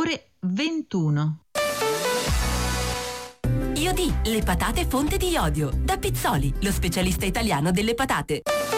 ore 21. Iodi, le patate fonte di iodio. Da Pizzoli, lo specialista italiano delle patate.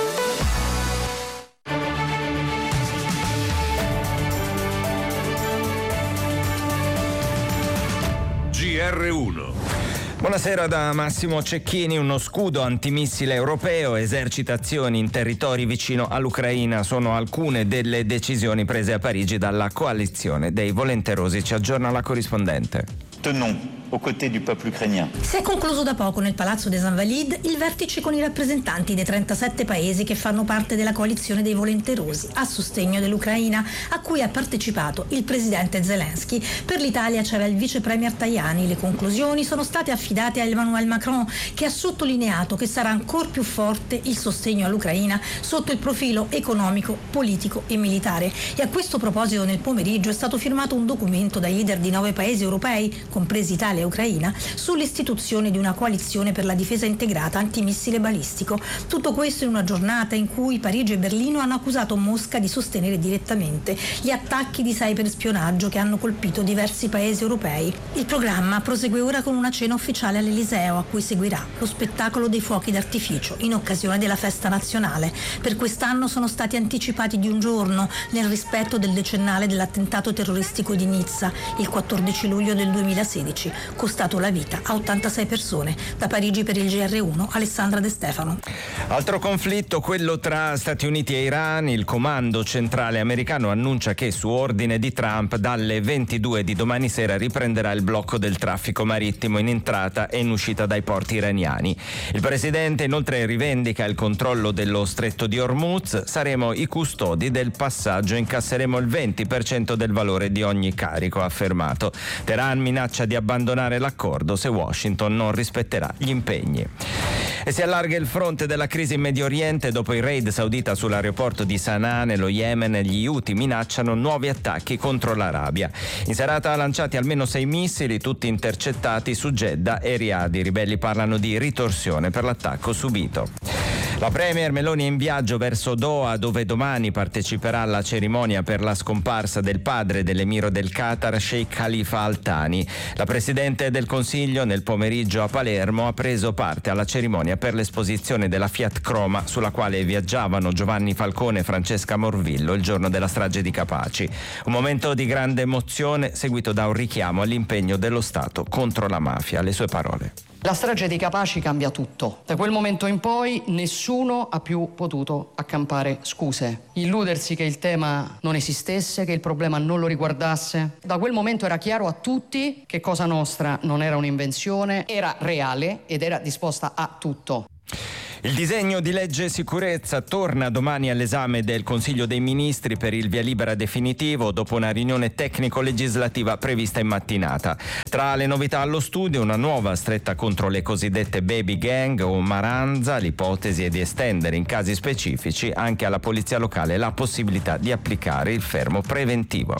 GR1. Buonasera da Massimo Cecchini. Uno scudo antimissile europeo, esercitazioni in territori vicino all'Ucraina sono alcune delle decisioni prese a Parigi dalla coalizione dei volenterosi. Ci aggiorna la corrispondente. Tenons aux côtés du peuple ukrainien. Si è concluso da poco nel Palazzo des Invalides il vertice con i rappresentanti dei 37 paesi che fanno parte della coalizione dei volenterosi a sostegno dell'Ucraina, a cui ha partecipato il presidente Zelensky. Per l'Italia c'era il vice premier Tajani. Le conclusioni sono state affidate a Emmanuel Macron, che ha sottolineato che sarà ancora più forte il sostegno all'Ucraina sotto il profilo economico, politico e militare. E a questo proposito nel pomeriggio è stato firmato un documento dai leader di 9 paesi europei, compresi Italia e Ucraina, sull'istituzione di una coalizione per la difesa integrata antimissile balistico. Tutto questo in una giornata in cui Parigi e Berlino hanno accusato Mosca di sostenere direttamente gli attacchi di cyberspionaggio che hanno colpito diversi paesi europei. Il programma prosegue ora con una cena ufficiale all'Eliseo, a cui seguirà lo spettacolo dei fuochi d'artificio in occasione della festa nazionale. Per quest'anno sono stati anticipati di un giorno, nel rispetto del decennale dell'attentato terroristico di Nizza, il 14 luglio del 2016, costato la vita a 86 persone. Da Parigi per il GR1, Alessandra De Stefano. Altro conflitto, quello tra Stati Uniti e Iran. Il comando centrale americano annuncia che su ordine di Trump dalle 22 di domani sera riprenderà il blocco del traffico marittimo in entrata e in uscita dai porti iraniani. Il presidente inoltre rivendica il controllo dello stretto di Hormuz. Saremo i custodi del passaggio, incasseremo il 20% del valore di ogni carico, ha affermato. Teheran minaccia di abbandonare l'accordo se Washington non rispetterà gli impegni. E si allarga il fronte della crisi in Medio Oriente. Dopo il raid saudita sull'aeroporto di Sana'a nello Yemen, gli Houthi minacciano nuovi attacchi contro l'Arabia. In serata lanciati almeno 6 missili, tutti intercettati su Jeddah e Riyadh. I ribelli parlano di ritorsione per l'attacco subito. La premier Meloni è in viaggio verso Doha, dove domani parteciperà alla cerimonia per la scomparsa del padre dell'emiro del Qatar, Sheikh Khalifa Al Thani. La presidente del Consiglio nel pomeriggio a Palermo ha preso parte alla cerimonia per l'esposizione della Fiat Croma, sulla quale viaggiavano Giovanni Falcone e Francesca Morvillo il giorno della strage di Capaci. Un momento di grande emozione seguito da un richiamo all'impegno dello Stato contro la mafia. Le sue parole. La strage di Capaci cambia tutto. Da quel momento in poi nessuno ha più potuto accampare scuse. Illudersi che il tema non esistesse, che il problema non lo riguardasse. Da quel momento era chiaro a tutti che Cosa Nostra non era un'invenzione, era reale ed era disposta a tutto. Il disegno di legge sicurezza torna domani all'esame del Consiglio dei Ministri per il via libera definitivo dopo una riunione tecnico-legislativa prevista in mattinata. Tra le novità allo studio, una nuova stretta contro le cosiddette baby gang o maranza. L'ipotesi è di estendere in casi specifici anche alla polizia locale la possibilità di applicare il fermo preventivo.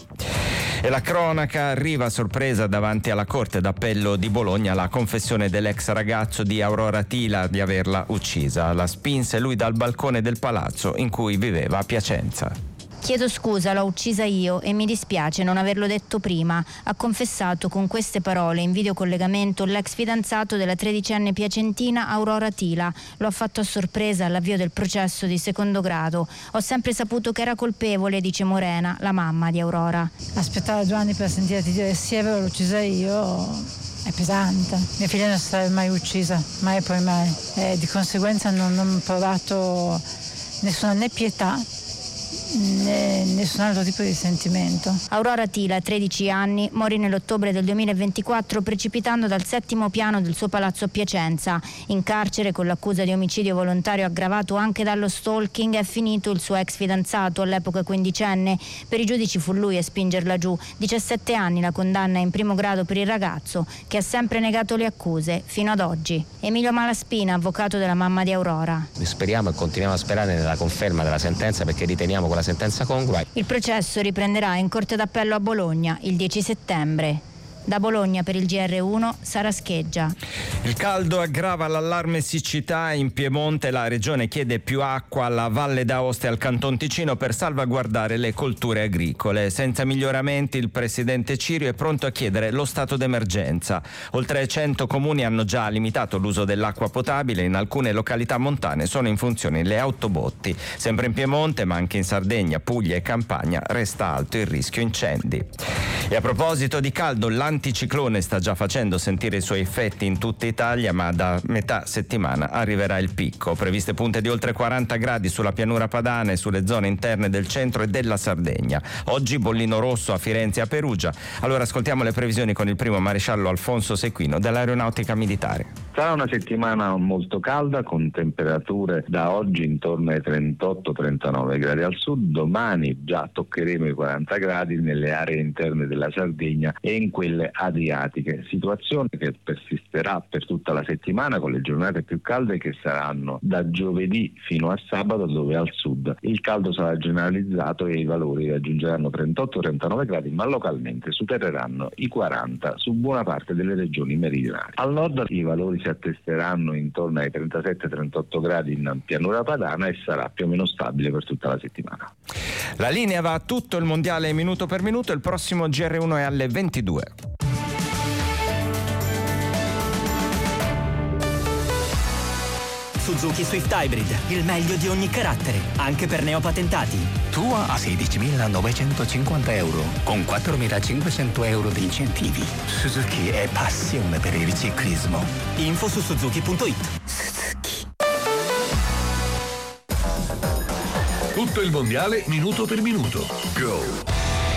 E la cronaca arriva a sorpresa davanti alla Corte d'Appello di Bologna la confessione dell'ex ragazzo di Aurora Tila di averla uccisa. La spinse lui dal balcone del palazzo in cui viveva a Piacenza. Chiedo scusa, l'ho uccisa io e mi dispiace non averlo detto prima, ha confessato con queste parole in videocollegamento l'ex fidanzato della 13enne piacentina Aurora Tila. Lo ha fatto a sorpresa all'avvio del processo di secondo grado. Ho sempre saputo che era colpevole, dice Morena, la mamma di Aurora. Aspettare 2 anni per sentirti dire sì, l'ho uccisa io è pesante. Mia figlia non sarebbe mai uccisa, mai e poi mai. E di conseguenza non ho provato nessuna né pietà nessun altro tipo di sentimento. Aurora Tila, 13 anni, morì nell'ottobre del 2024 precipitando dal 7° piano del suo palazzo a Piacenza. In carcere con l'accusa di omicidio volontario aggravato anche dallo stalking è finito il suo ex fidanzato, all'epoca 15enne. Per i giudici fu lui a spingerla giù. 17 anni la condanna in primo grado per il ragazzo, che ha sempre negato le accuse fino ad oggi. Emilio Malaspina, avvocato della mamma di Aurora. Speriamo e continuiamo a sperare nella conferma della sentenza, perché riteniamo quella sentenza congrua. Il processo riprenderà in Corte d'Appello a Bologna il 10 settembre. Da Bologna per il GR1, Sara Scheggia. Il caldo aggrava l'allarme siccità in Piemonte. La regione chiede più acqua alla Valle d'Aosta e al Canton Ticino per salvaguardare le colture agricole. Senza miglioramenti, il presidente Cirio è pronto a chiedere lo stato d'emergenza. Oltre 100 comuni hanno già limitato l'uso dell'acqua potabile. In alcune località montane sono in funzione le autobotti. Sempre in Piemonte, ma anche in Sardegna, Puglia e Campania, resta alto il rischio incendi. E a proposito di caldo, l'anticiclone sta già facendo sentire i suoi effetti in tutta Italia, ma da metà settimana arriverà il picco. Previste punte di oltre 40 gradi sulla pianura padana e sulle zone interne del centro e della Sardegna. Oggi bollino rosso a Firenze e a Perugia. Allora ascoltiamo le previsioni con il primo maresciallo Alfonso Sequino dell'Aeronautica Militare. Sarà una settimana molto calda, con temperature da oggi intorno ai 38-39 gradi al sud. Domani già toccheremo i 40 gradi nelle aree interne della Sardegna e in quelle adriatiche, situazione che persisterà per tutta la settimana, con le giornate più calde che saranno da giovedì fino a sabato, dove al sud il caldo sarà generalizzato e i valori raggiungeranno 38-39 gradi, ma localmente supereranno i 40 su buona parte delle regioni meridionali. Al nord i valori si attesteranno intorno ai 37-38 gradi in pianura padana e sarà più o meno stabile per tutta la settimana. La linea va a tutto il mondiale minuto per minuto. Il prossimo GR1 è alle 22. Suzuki Swift Hybrid, il meglio di ogni carattere, anche per neopatentati. Tua a 16.950 euro, con 4.500 euro di incentivi. Suzuki è passione per il ciclismo. Info su suzuki.it. Tutto il mondiale minuto per minuto. Go!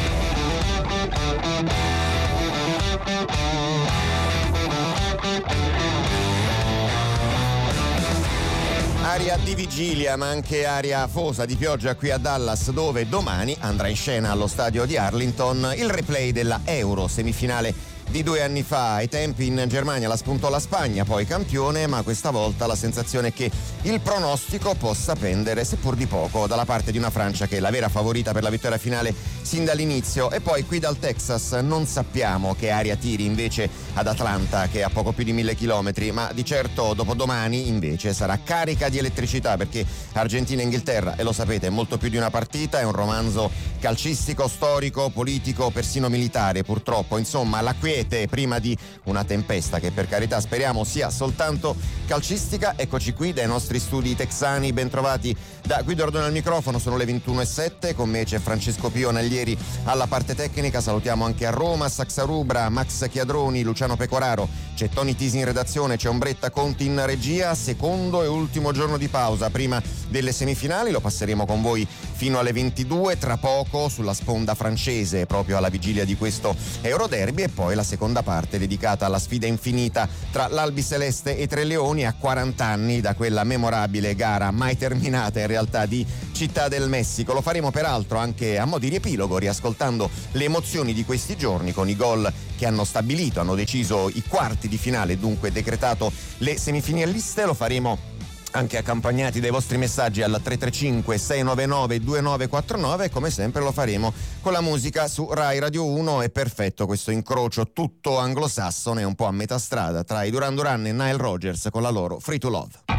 Aria di vigilia, ma anche aria afosa di pioggia qui a Dallas, dove domani andrà in scena allo stadio di Arlington il replay della Euro, semifinale di 2 anni fa. Ai tempi in Germania la spuntò la Spagna, poi campione, ma questa volta la sensazione è che il pronostico possa pendere, seppur di poco, dalla parte di una Francia che è la vera favorita per la vittoria finale sin dall'inizio. E poi qui dal Texas non sappiamo che aria tiri invece ad Atlanta, che è a poco più di 1.000 chilometri, ma di certo dopodomani invece sarà carica di elettricità, perché Argentina e Inghilterra, e lo sapete, è molto più di una partita, è un romanzo calcistico, storico, politico, persino militare, purtroppo. Insomma, la quiete prima di una tempesta che, per carità, speriamo sia soltanto calcistica. Eccoci qui dai nostri studi texani, ben trovati da Guido Ordone al microfono. Sono le 21:07, con me c'è Francesco Pio Naglieri alla parte tecnica. Salutiamo anche a Roma Saxa Rubra, Max Chiadroni, Luciano Pecoraro, c'è Tony Tisi in redazione, c'è Ombretta Conti in regia. Secondo e ultimo giorno di pausa prima delle semifinali, lo passeremo con voi fino alle 22, tra poco sulla sponda francese, proprio alla vigilia di questo Euroderby, e poi la seconda parte dedicata alla sfida infinita tra l'Albiceleste e Tre Leoni, a 40 anni da quella memorabile gara mai terminata in realtà di Città del Messico. Lo faremo peraltro anche a mo' di riepilogo, riascoltando le emozioni di questi giorni con i gol che hanno stabilito, hanno deciso i quarti di finale, dunque decretato le semifinaliste. Lo faremo anche accompagnati dai vostri messaggi al 335 699 2949, e come sempre lo faremo con la musica su Rai Radio 1. È perfetto questo incrocio tutto anglosassone, un po' a metà strada tra i Duran Duran e Nile Rodgers con la loro Free to Love.